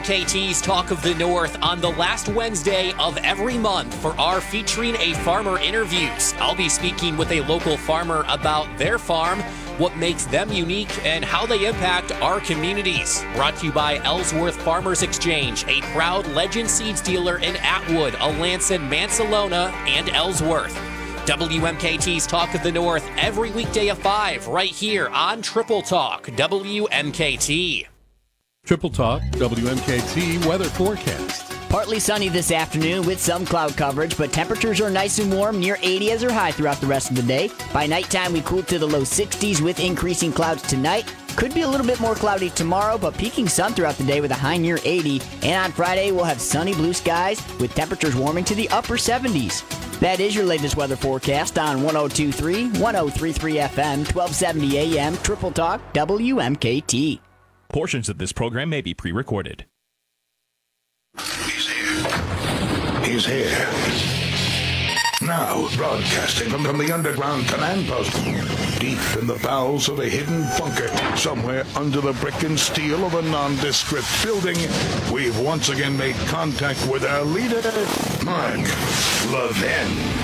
KT's Talk of the North on the last Wednesday of every month for our Featuring a Farmer interviews. I'll be speaking with a local farmer about their farm, what makes them unique, and how they impact our communities. Brought to you by Ellsworth Farmers Exchange, a proud Legend Seeds dealer in Atwood, Alanson, Mansalona, and Ellsworth. WMKT's Talk of the North every weekday at 5 right here on Triple Talk WMKT. Triple Talk, WMKT weather forecast. Partly sunny this afternoon with some cloud coverage, but temperatures are nice and warm, near 80 as they're high throughout the rest of the day. By nighttime, we cool to the low 60s with increasing clouds tonight. Could be a little bit more cloudy tomorrow, but peaking sun throughout the day with a high near 80. And on Friday, we'll have sunny blue skies with temperatures warming to the upper 70s. That is your latest weather forecast on 102.3, 103.3 FM, 1270 AM, Triple Talk, WMKT. Portions of this program may be pre-recorded. He's here. He's here. Now, broadcasting from the underground command post, deep in the bowels of a hidden bunker, somewhere under the brick and steel of a nondescript building, we've once again made contact with our leader, Mark Levin.